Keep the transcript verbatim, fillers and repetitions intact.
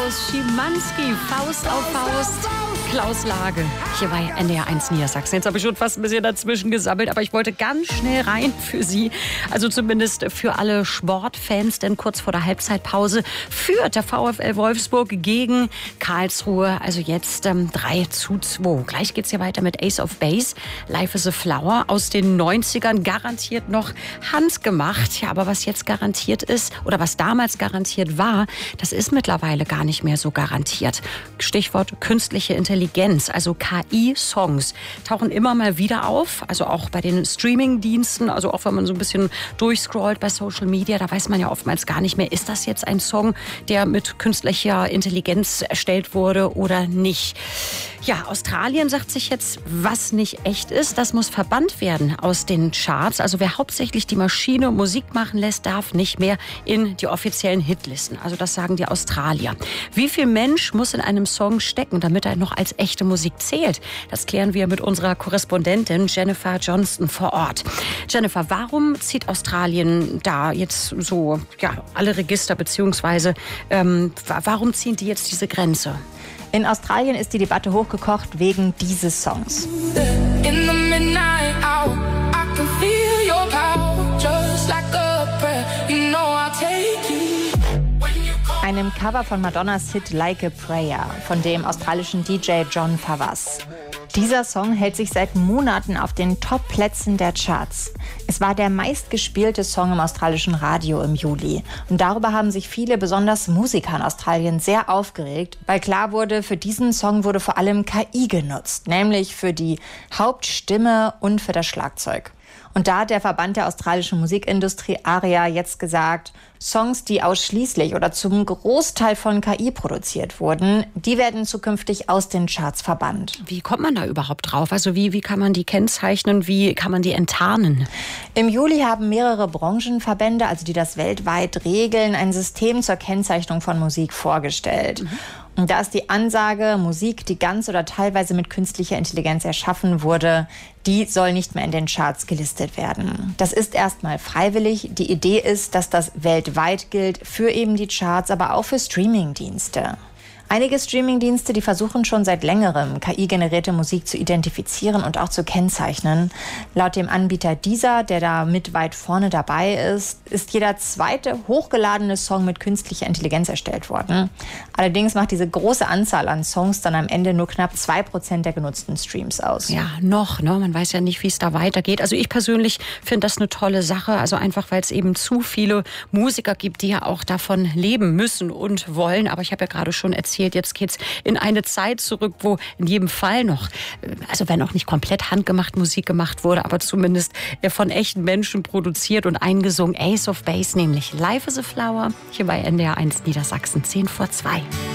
Klaus Schimanski, Faust auf Faust. Klaus Lage, hier bei N D R eins Niedersachsen. Jetzt habe ich schon fast ein bisschen dazwischen gesammelt, aber ich wollte ganz schnell rein für Sie. Also zumindest für alle Sportfans, denn kurz vor der Halbzeitpause führt der VfL Wolfsburg gegen Karlsruhe. Also jetzt ähm, drei zu zwei. Gleich geht es hier weiter mit Ace of Base. Life is a Flower aus den neunzigern. Garantiert noch handgemacht. Ja, aber was jetzt garantiert ist oder was damals garantiert war, das ist mittlerweile gar nicht mehr so garantiert. Stichwort künstliche Intelligenz. Intelligenz, also K I-Songs, tauchen immer mal wieder auf, also auch bei den Streaming-Diensten, also auch wenn man so ein bisschen durchscrollt bei Social Media, da weiß man ja oftmals gar nicht mehr, ist das jetzt ein Song, der mit künstlicher Intelligenz erstellt wurde oder nicht. Ja, Australien sagt sich jetzt, was nicht echt ist, das muss verbannt werden aus den Charts. Also wer hauptsächlich die Maschine Musik machen lässt, darf nicht mehr in die offiziellen Hitlisten. Also das sagen die Australier. Wie viel Mensch muss in einem Song stecken, damit er noch als echte Musik zählt? Das klären wir mit unserer Korrespondentin Jennifer Johnston vor Ort. Jennifer, warum zieht Australien da jetzt so ja, alle Register, beziehungsweise ähm, warum ziehen die jetzt diese Grenze? In Australien ist die Debatte hochgekocht wegen dieses Songs. Einem Cover von Madonnas Hit Like a Prayer von dem australischen D J John Favas. Dieser Song hält sich seit Monaten auf den Top-Plätzen der Charts. Es war der meistgespielte Song im australischen Radio im Juli. Und darüber haben sich viele, besonders Musiker in Australien, sehr aufgeregt, weil klar wurde, für diesen Song wurde vor allem K I genutzt, nämlich für die Hauptstimme und für das Schlagzeug. Und da hat der Verband der australischen Musikindustrie ARIA jetzt gesagt, Songs, die ausschließlich oder zum Großteil von K I produziert wurden, die werden zukünftig aus den Charts verbannt. Wie kommt man da überhaupt drauf? Also wie, wie kann man die kennzeichnen? Wie kann man die enttarnen? Im Juli haben mehrere Branchenverbände, also die das weltweit regeln, ein System zur Kennzeichnung von Musik vorgestellt. Mhm. Und da ist die Ansage, Musik, die ganz oder teilweise mit künstlicher Intelligenz erschaffen wurde, die soll nicht mehr in den Charts gelistet werden. Das ist erstmal freiwillig. Die Idee ist, dass das weltweit gilt, für eben die Charts, aber auch für Streamingdienste. Einige Streamingdienste, die versuchen schon seit längerem, K I-generierte Musik zu identifizieren und auch zu kennzeichnen. Laut dem Anbieter Deezer, der da mit weit vorne dabei ist, ist jeder zweite hochgeladene Song mit künstlicher Intelligenz erstellt worden. Allerdings macht diese große Anzahl an Songs dann am Ende nur knapp zwei Prozent der genutzten Streams aus. Ja, noch, ne? Man weiß ja nicht, wie es da weitergeht. Also ich persönlich finde das eine tolle Sache, also einfach, weil es eben zu viele Musiker gibt, die ja auch davon leben müssen und wollen. Aber ich habe ja gerade schon erzählt, jetzt geht's in eine Zeit zurück, wo in jedem Fall noch, also wenn auch nicht komplett handgemacht Musik gemacht wurde, aber zumindest von echten Menschen produziert und eingesungen. Ace of Base, nämlich Life is a Flower, hier bei N D R eins Niedersachsen, zehn vor zwei.